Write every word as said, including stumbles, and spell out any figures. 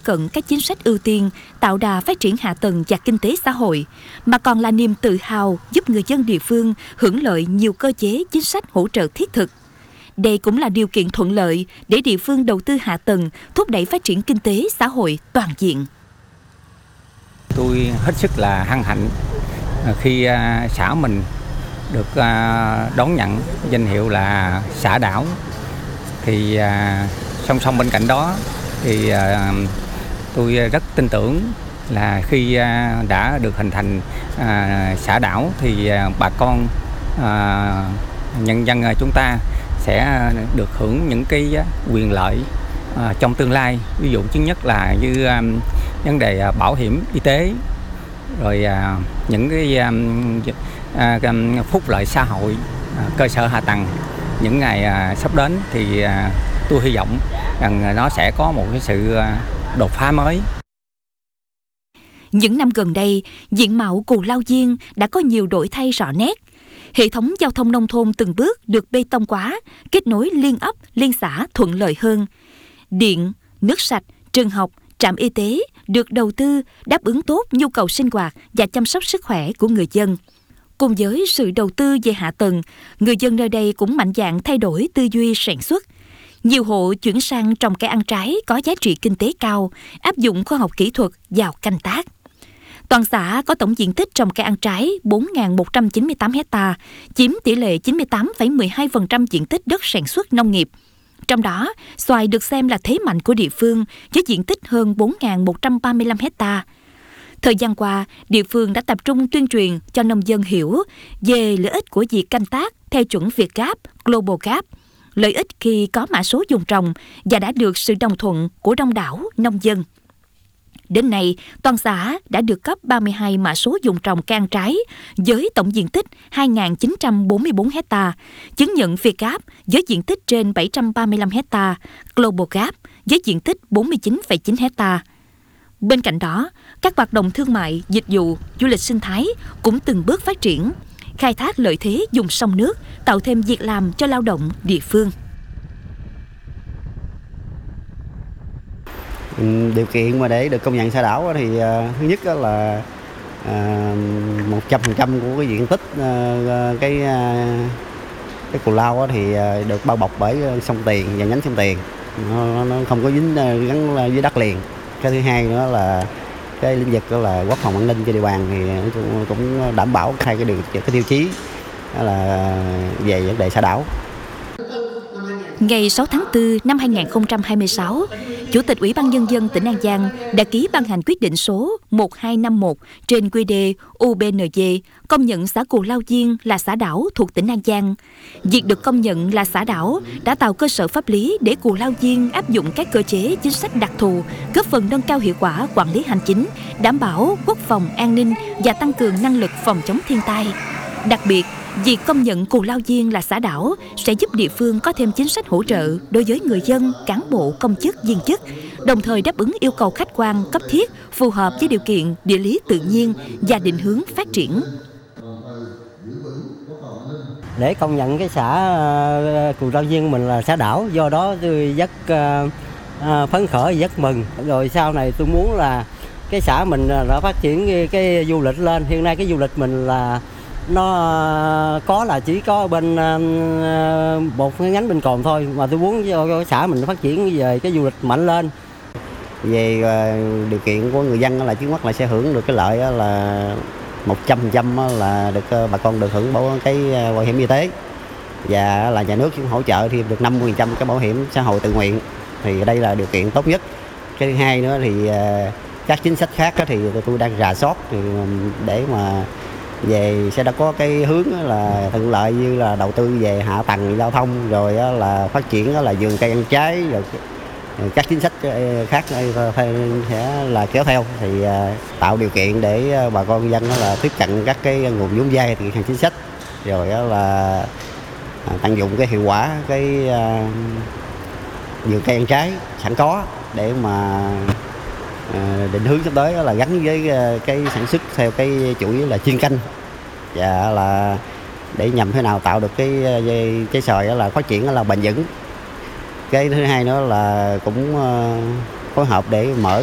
cận các chính sách ưu tiên, tạo đà phát triển hạ tầng và kinh tế xã hội, mà còn là niềm tự hào giúp người dân địa phương hưởng lợi nhiều cơ chế chính sách hỗ trợ thiết thực. Đây cũng là điều kiện thuận lợi để địa phương đầu tư hạ tầng, thúc đẩy phát triển kinh tế xã hội toàn diện. Tôi hết sức là hân hạnh khi xã mình được đón nhận danh hiệu là xã đảo. Thì song song bên cạnh đó thì tôi rất tin tưởng là khi đã được hình thành xã đảo thì bà con nhân dân chúng ta sẽ được hưởng những cái quyền lợi trong tương lai. Ví dụ thứ nhất là như vấn đề bảo hiểm y tế, rồi những cái phúc lợi xã hội, cơ sở hạ tầng. Những ngày sắp đến thì tôi hy vọng rằng nó sẽ có một cái sự đột phá mới. Những năm gần đây, diện mạo Cù Lao Diên đã có nhiều đổi thay rõ nét. Hệ thống giao thông nông thôn từng bước được bê tông hóa, kết nối liên ấp, liên xã thuận lợi hơn. Điện, nước sạch, trường học, trạm y tế được đầu tư đáp ứng tốt nhu cầu sinh hoạt và chăm sóc sức khỏe của người dân. Cùng với sự đầu tư về hạ tầng, người dân nơi đây cũng mạnh dạn thay đổi tư duy sản xuất. Nhiều hộ chuyển sang trồng cây ăn trái có giá trị kinh tế cao, áp dụng khoa học kỹ thuật vào canh tác. Toàn xã có tổng diện tích trồng cây ăn trái bốn nghìn một trăm chín mươi tám ha, chiếm tỷ lệ chín mươi tám phẩy mười hai phần trăm diện tích đất sản xuất nông nghiệp. Trong đó, xoài được xem là thế mạnh của địa phương với diện tích hơn bốn nghìn một trăm ba mươi lăm ha. Thời gian qua, địa phương đã tập trung tuyên truyền cho nông dân hiểu về lợi ích của việc canh tác theo chuẩn Việt Gap, Global Gap, lợi ích khi có mã số vùng trồng và đã được sự đồng thuận của đông đảo nông dân. Đến nay, toàn xã đã được cấp ba mươi hai mã số vùng trồng cây ăn trái với tổng diện tích hai nghìn chín trăm bốn mươi bốn ha, chứng nhận Việt Gap với diện tích trên bảy trăm ba mươi lăm ha, Global Gap với diện tích bốn mươi chín phẩy chín ha. Bên cạnh đó, các hoạt động thương mại, dịch vụ, du lịch sinh thái cũng từng bước phát triển, khai thác lợi thế vùng sông nước, tạo thêm việc làm cho lao động địa phương. Điều kiện mà để được công nhận xã đảo thì uh, thứ nhất là một trăm phần trăm của cái diện tích uh, cái uh, cái Cù Lao thì uh, được bao bọc bởi sông Tiền và nhánh sông Tiền, nó, nó không có dính uh, gắn với đất liền. Cái thứ hai nữa là cái lĩnh vực đó là quốc phòng an ninh trên địa bàn thì cũng, cũng đảm bảo hai cái điều cái tiêu chí đó là về vấn đề xã đảo. Ngày sáu tháng tư năm hai nghìn không trăm hai mươi sáu, Chủ tịch Ủy ban Nhân dân tỉnh An Giang đã ký ban hành quyết định số một hai năm một trên quy đê u bê en giê công nhận xã Cù Lao Diên là xã đảo thuộc tỉnh An Giang. Việc được công nhận là xã đảo đã tạo cơ sở pháp lý để Cù Lao Diên áp dụng các cơ chế chính sách đặc thù, góp phần nâng cao hiệu quả quản lý hành chính, đảm bảo quốc phòng an ninh và tăng cường năng lực phòng chống thiên tai. Đặc biệt, việc công nhận Cù Lao Diên là xã đảo sẽ giúp địa phương có thêm chính sách hỗ trợ đối với người dân, cán bộ, công chức, viên chức, đồng thời đáp ứng yêu cầu khách quan, cấp thiết, phù hợp với điều kiện địa lý tự nhiên và định hướng phát triển. Để công nhận cái xã Cù Lao Diên mình là xã đảo, do đó tôi rất phấn khởi, rất mừng. Rồi sau này tôi muốn là cái xã mình đã phát triển cái du lịch lên. Hiện nay cái du lịch mình là nó có là chỉ có bên một cái nhánh bên Cồn thôi, mà tôi muốn cho cái xã mình phát triển về cái du lịch mạnh lên. Về điều kiện của người dân là trước mắt là sẽ hưởng được cái lợi là một trăm phần trăm là được bà con được hưởng bảo cái bảo hiểm y tế, và là nhà nước cũng hỗ trợ thì được năm mươi phần trăm cái bảo hiểm xã hội tự nguyện, thì đây là điều kiện tốt nhất. Cái thứ hai nữa thì các chính sách khác thì tôi đang rà soát thì để mà về sẽ đã có cái hướng là thuận lợi như là đầu tư về hạ tầng giao thông, rồi là phát triển là vườn cây ăn trái, rồi các chính sách khác sẽ là kéo theo, thì tạo điều kiện để bà con dân là tiếp cận các cái nguồn vốn vay từ hàng chính sách, rồi là tận dụng cái hiệu quả cái vườn cây ăn trái sẵn có để mà định hướng sắp tới là gắn với cái sản xuất theo cái chuỗi là chuyên canh, và là để nhằm thế nào tạo được cái cái xoài là phát triển là bền vững. Cái thứ hai nữa là cũng phối hợp để mở